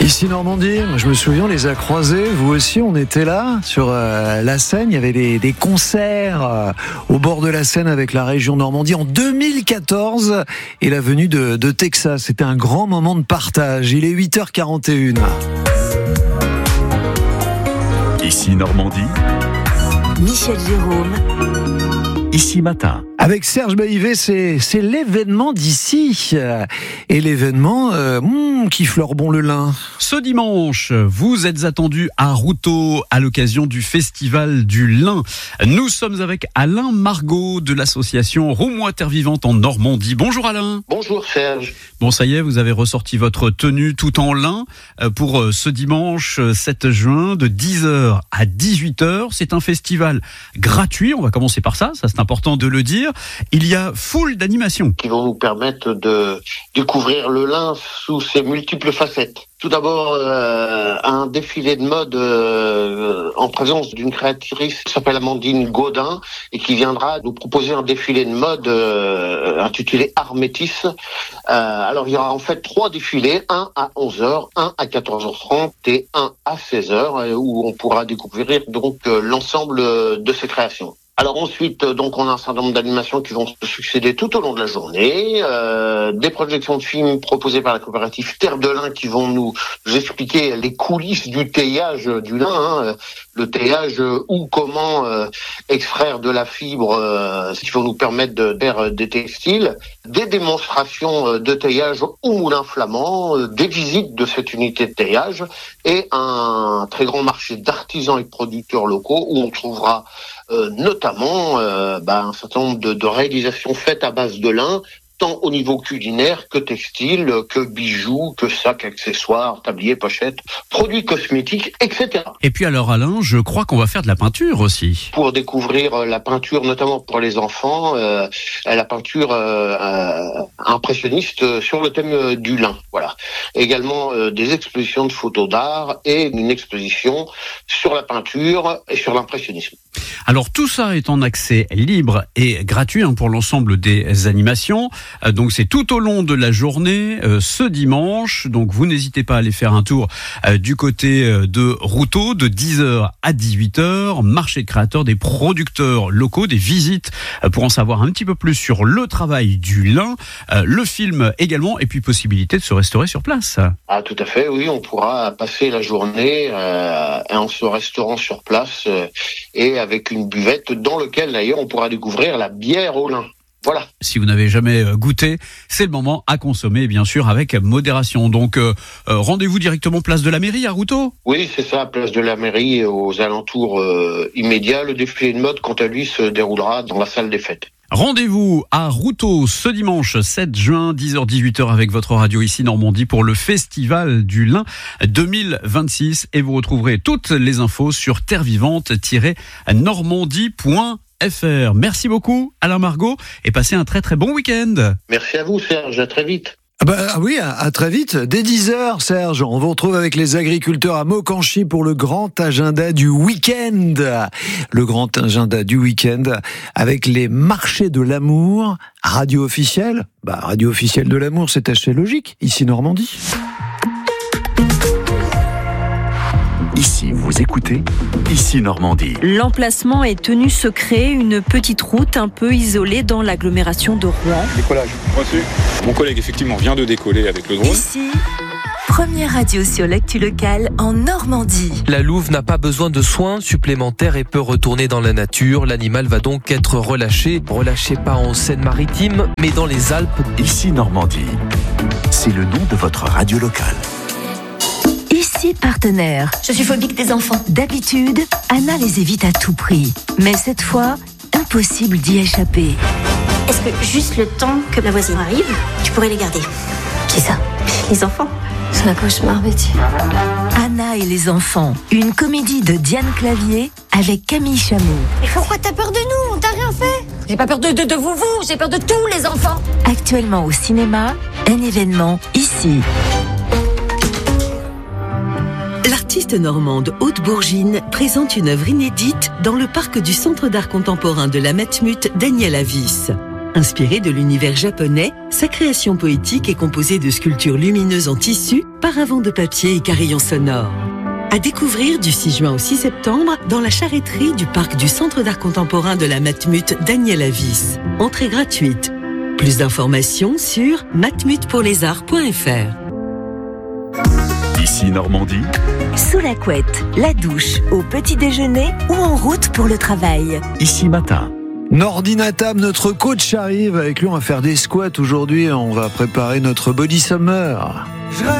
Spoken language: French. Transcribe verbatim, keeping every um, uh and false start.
Ici Normandie, je me souviens, on les a croisés, vous aussi, on était là, sur euh, la Seine, il y avait des, des concerts euh, au bord de la Seine avec la région Normandie en deux mille quatorze, et la venue de, de Texas, c'était un grand moment de partage. Il est huit heures quarante et une. Ici Normandie, Michel Jérôme. Ici Matin. Avec Serge Baïvé, c'est, c'est l'événement d'ici. Et l'événement euh, hmm, qui fleure bon le lin. Ce dimanche, vous êtes attendus à Routot à l'occasion du Festival du Lin. Nous sommes avec Alain Margot de l'association Roumois Terre Vivante en Normandie. Bonjour Alain. Bonjour Serge. Bon, ça y est, vous avez ressorti votre tenue tout en lin pour ce dimanche sept juin de dix heures à dix-huit heures. C'est un festival gratuit, on va commencer par ça, ça c'est important de le dire. Il y a foule d'animations qui vont nous permettre de découvrir le lin sous ses multiples facettes. Tout d'abord, euh, un défilé de mode euh, en présence d'une créatrice qui s'appelle Amandine Gaudin et qui viendra nous proposer un défilé de mode euh, intitulé Art Métis. Euh, alors, il y aura en fait trois défilés, un à onze heures, un à quatorze heures trente et un à seize heures, où on pourra découvrir donc euh, l'ensemble de ces créations. Alors ensuite, donc on a un certain nombre d'animations qui vont se succéder tout au long de la journée, euh, des projections de films proposées par la coopérative Terre de Lin qui vont nous expliquer les coulisses du teillage du lin, hein, le teillage ou comment euh, extraire de la fibre, euh, ce qui va nous permettre de faire des textiles, des démonstrations de teillage au moulin flamand, euh, des visites de cette unité de teillage et un très grand marché d'artisans et de producteurs locaux où on trouvera Euh, notamment euh, bah, un certain nombre de, de réalisations faites à base de lin, tant au niveau culinaire que textile, que bijoux, que sacs, accessoires, tabliers, pochettes, produits cosmétiques, et cetera. Et puis alors Alain, je crois qu'on va faire de la peinture aussi. Pour découvrir la peinture, notamment pour les enfants, euh, la peinture euh, euh, impressionniste sur le thème du lin. Voilà. Également euh, des expositions de photos d'art et une exposition sur la peinture et sur l'impressionnisme. Alors tout ça est en accès libre et gratuit hein, pour l'ensemble des animations. Euh, donc c'est tout au long de la journée, euh, ce dimanche. Donc vous n'hésitez pas à aller faire un tour euh, du côté euh, de Routot, de dix heures à dix-huit heures. Marché de créateurs, des producteurs locaux, des visites euh, pour en savoir un petit peu plus sur le travail du lin, euh, le film également, et puis possibilité de se restaurer sur place. Ah tout à fait, oui, on pourra passer la journée euh, en se restaurant sur place euh, et avec une buvette dans laquelle d'ailleurs on pourra découvrir la bière au lin. Voilà. Si vous n'avez jamais goûté, c'est le moment à consommer, bien sûr, avec modération. Donc, euh, rendez-vous directement place de la mairie à Routot ? Oui, c'est ça, place de la mairie, aux alentours euh, immédiats. Le défilé de mode, quant à lui, se déroulera dans la salle des fêtes. Rendez-vous à Routot ce dimanche sept juin, dix heures dix-huit heures avec votre radio ici Normandie pour le Festival du Lin deux mille vingt-six. Et vous retrouverez toutes les infos sur terrevivante tiret normandie point f r. Merci beaucoup Alain Margot et passez un très très bon week-end. Merci à vous Serge, à très vite. Ah bah oui, à, à très vite. Dès dix heures, Serge, on vous retrouve avec les agriculteurs à Mokanchi pour le grand agenda du week-end. Le grand agenda du week-end avec les marchés de l'amour. Radio officielle, bah radio officielle de l'amour, c'est assez logique, ici Normandie. Ici, vous écoutez, ici Normandie. L'emplacement est tenu secret, une petite route un peu isolée dans l'agglomération de Rouen. Décollage. Reçu. Mon collègue, effectivement, vient de décoller avec le drone. Ici, première radio sur l'actu locale en Normandie. La louve n'a pas besoin de soins supplémentaires et peut retourner dans la nature. L'animal va donc être relâché. Relâché pas en Seine-Maritime, mais dans les Alpes. Ici Normandie. C'est le nom de votre radio locale. Ici partenaire. Je suis phobique des enfants. D'habitude, Anna les évite à tout prix. Mais cette fois, impossible d'y échapper. Est-ce que juste le temps que ma voisine arrive, tu pourrais les garder ? Qui ça ? Les enfants. C'est un cauchemar, Betty. Anna et les enfants, une comédie de Diane Clavier avec Camille Chamou. Mais pourquoi t'as peur de nous ? On t'a rien fait ? J'ai pas peur de, de, de vous, vous, j'ai peur de tous les enfants. Actuellement au cinéma, un événement ici. L'artiste normande Aude Bourgine présente une œuvre inédite dans le parc du Centre d'art contemporain de la Matmut Daniel Avis. Inspiré de l'univers japonais, sa création poétique est composée de sculptures lumineuses en tissu, paravents de papier et carillons sonores. À découvrir du six juin au six septembre dans la charretterie du parc du Centre d'art contemporain de la Matmut Daniel Avis. Entrée gratuite. Plus d'informations sur matmut pour les arts point f r. Ici Normandie. Sous la couette, la douche, au petit déjeuner ou en route pour le travail. Ici Matin. Nordinatam, notre coach arrive. Avec lui, on va faire des squats aujourd'hui. On va préparer notre body summer.